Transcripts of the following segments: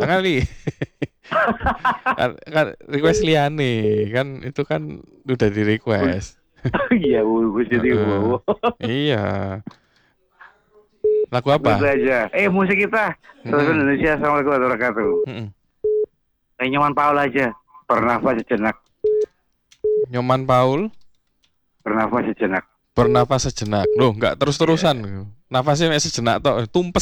Bang Ali. kan request liane kan itu kan udah di request. Iya, gue jadi wow. Iya. Lagu Aku itu apa? aja. Musik kita. Terus Mm-mm. Indonesia. Assalamualaikum warahmatullahi wabarakatuh. Mm-mm. Nyoman Paul aja. Bernafas sejenak. Nyoman Paul, Bernafas sejenak. bernafas sejenak. Loh, nggak terus-terusan. Iya. Nafasnya sejenak tok, tumpes.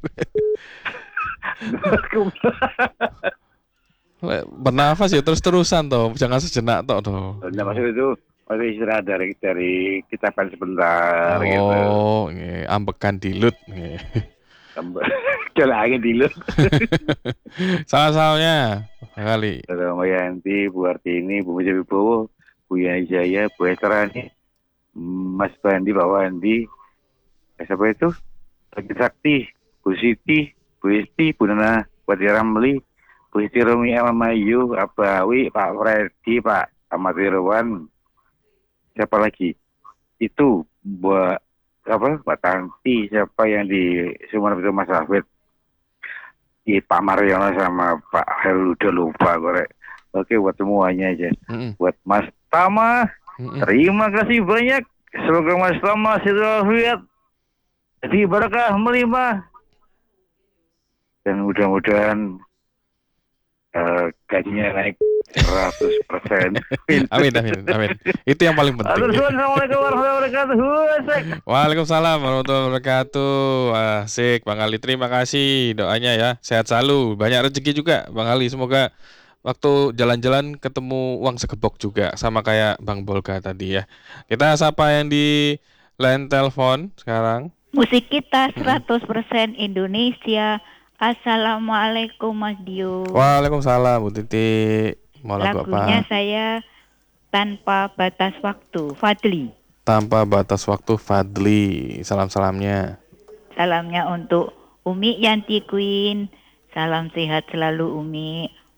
Bernafas ya terus-terusan toh, jangan sejenak tok toh. Nah, maksud itu masih istirahat dari kitapan sebentar gitu. Oh, nggih, ambekan dilut nggih. Jalan angin dulu. Salah-salahnya kali. Mbak Yanti, Bu Artini, Bu Mujabibowo, Bu Jaya, Bu Esrani, Mas Bandi, Pak Wandi, siapa itu? Bagi Sakti, Bu Siti, Bu Isti, Bu Nana, Bu Ramli, Bu Isti Romi Amamayu, Abawi, Pak Freddy, Pak Ahmad Irwan, siapa lagi? Itu buat apa? Pak Tanti, siapa yang di Sumeneb itu Mas Hafid, Pak Mariono sama Pak Helu udah lupa korek. Oke, buat semuanya aja. Buat Mas Tama, terima kasih banyak. Semoga Mas Tama sehat, jadi berkah melimah. Dan mudah-mudahan gajinya naik 100%. Amin. Itu yang paling penting. Assalamualaikum warahmatullahi wabarakatuh. Waalaikumsalam warahmatullahi wabarakatuh. Asik Bang Ali, terima kasih doanya ya. Sehat selalu, banyak rezeki juga Bang Ali. Semoga waktu jalan-jalan ketemu uang segebok juga sama kayak Bang Bolga tadi ya. Kita sapa yang di line telepon sekarang. Musik kita 100% Indonesia. Assalamualaikum Mas Dio. Waalaikumsalam Bu Titi. Mau lagu Lagunya apa? saya Tanpa Batas Waktu, Fadli. Tanpa Batas Waktu, Fadli. Salam-salamnya. Salamnya untuk Umi Yanti Queen. Salam sehat selalu Umi.